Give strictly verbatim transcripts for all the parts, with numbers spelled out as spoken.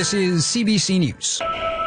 This is C B C News.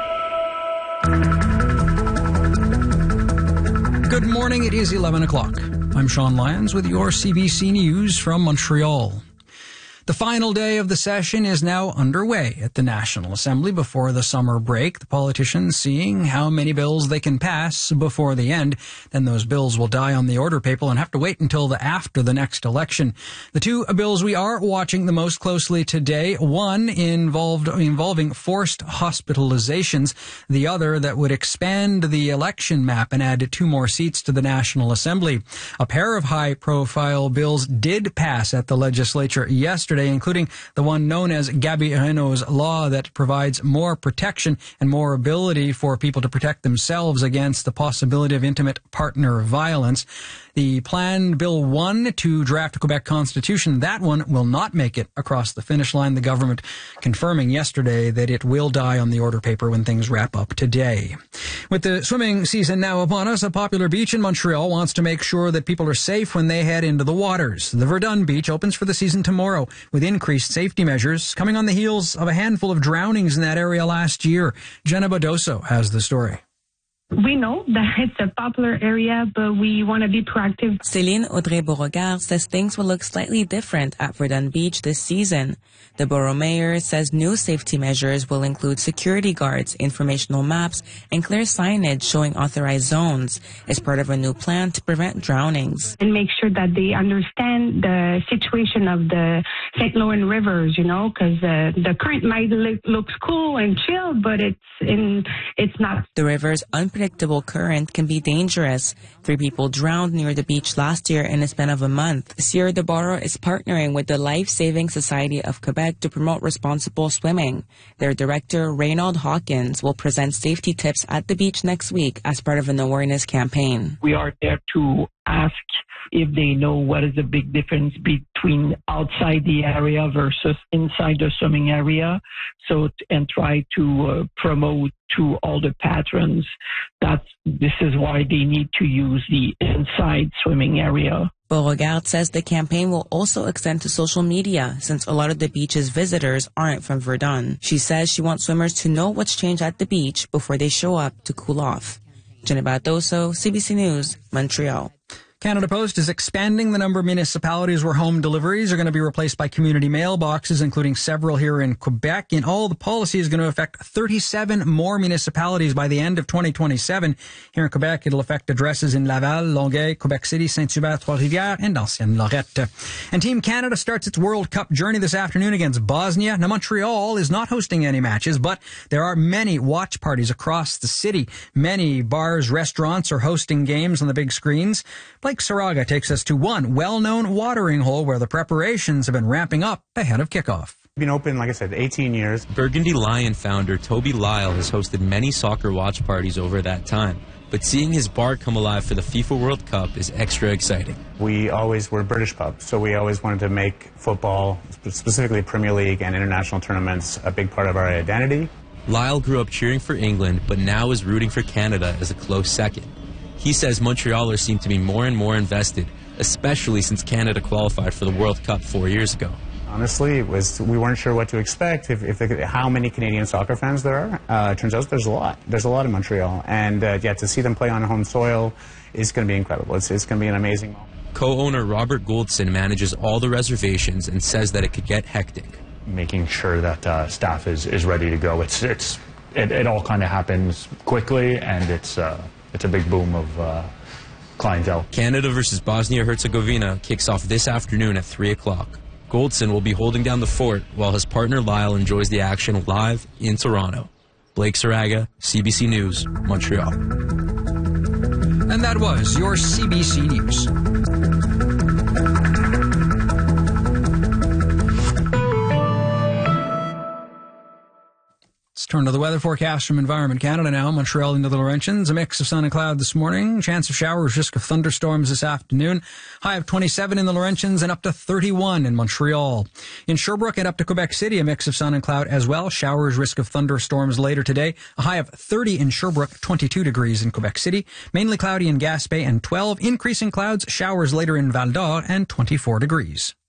Good morning. It is eleven o'clock. I'm Sean Lyons with your C B C News from Montreal. The final day of the session is now underway at the National Assembly before the summer break. The politicians seeing how many bills they can pass before the end. Then those bills will die on the order paper and have to wait until the after the next election. The two bills we are watching the most closely today, one involved involving forced hospitalizations, the other that would expand the election map and add two more seats to the National Assembly. A pair of high-profile bills did pass at the legislature yesterday, including the one known as Gabi Renault's law that provides more protection and more ability for people to protect themselves against the possibility of intimate partner violence. The planned Bill one to draft a Quebec Constitution, that one will not make it across the finish line. The government confirming yesterday that it will die on the order paper when things wrap up today. With the swimming season now upon us, a popular beach in Montreal wants to make sure that people are safe when they head into the waters. The Verdun Beach opens for the season tomorrow with increased safety measures coming on the heels of a handful of drownings in that area last year. Jenna Badoso has the story. We know that it's a popular area, but we want to be proactive. Céline Audrey-Beauregard says things will look slightly different at Verdun Beach this season. The borough mayor says new safety measures will include security guards, informational maps, and clear signage showing authorized zones as part of a new plan to prevent drownings. And make sure that they understand the situation of the Saint Laurent rivers, you know, because uh, the current might look looks cool and chill, but it's in it's not. The river's unpredictable current can be dangerous. Three people drowned near the beach last year in a span of a month. This year, the borough is partnering with the Life Saving Society of Quebec to promote responsible swimming. Their director, Reynold Hawkins, will present safety tips at the beach next week as part of an awareness campaign. We are there to ask if they know what is the big difference between outside the area versus inside the swimming area. So, and try to uh, promote to all the patrons that this is why they need to use the inside swimming area. Beauregard says the campaign will also extend to social media since a lot of the beach's visitors aren't from Verdun. She says she wants swimmers to know what's changed at the beach before they show up to cool off. Jenna Badoso, C B C News, Montreal. Canada Post is expanding the number of municipalities where home deliveries are going to be replaced by community mailboxes, including several here in Quebec. In all, the policy is going to affect thirty-seven more municipalities by the end of twenty twenty-seven. Here in Quebec, it'll affect addresses in Laval, Longueuil, Quebec City, Saint-Hubert, Trois-Rivières, and Ancienne Lorette. And Team Canada starts its World Cup journey this afternoon against Bosnia. Now, Montreal is not hosting any matches, but there are many watch parties across the city. Many bars, restaurants are hosting games on the big screens. Blake Saraga takes us to one well-known watering hole where the preparations have been ramping up ahead of kickoff. Been open, like I said, eighteen years. Burgundy Lion founder Toby Lyle has hosted many soccer watch parties over that time. But seeing his bar come alive for the FIFA World Cup is extra exciting. We always were a British pub, so we always wanted to make football, specifically Premier League and international tournaments, a big part of our identity. Lyle grew up cheering for England, but now is rooting for Canada as a close second. He says Montrealers seem to be more and more invested, especially since Canada qualified for the World Cup four years ago. Honestly, it was we weren't sure what to expect, if, if the, how many Canadian soccer fans there are. Uh, it turns out there's a lot. There's a lot in Montreal. And uh, yeah, to see them play on home soil is going to be incredible. It's, it's going to be an amazing moment. Co-owner Robert Goldson manages all the reservations and says that it could get hectic. Making sure that uh, staff is, is ready to go. It's, it's, it, it all kind of happens quickly, and it's... Uh, It's a big boom of uh, clientele. Canada versus Bosnia-Herzegovina kicks off this afternoon at three o'clock. Goldson will be holding down the fort while his partner Lyle enjoys the action live in Toronto. Blake Saraga, C B C News, Montreal. And that was your C B C News. Let's turn to the weather forecast from Environment Canada now. Montreal into the Laurentians. A mix of sun and cloud this morning. Chance of showers, risk of thunderstorms this afternoon. High of twenty-seven in the Laurentians and up to thirty-one in Montreal. In Sherbrooke and up to Quebec City, a mix of sun and cloud as well. Showers, risk of thunderstorms later today. A high of thirty in Sherbrooke, twenty-two degrees in Quebec City. Mainly cloudy in Gaspé and twelve. Increasing clouds, showers later in Val d'Or and twenty-four degrees.